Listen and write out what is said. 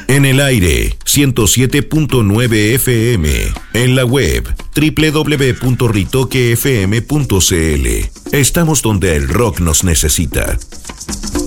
En el aire, 107.9 FM. En la web, www.ritoquefm.cl. Estamos donde el rock nos necesita.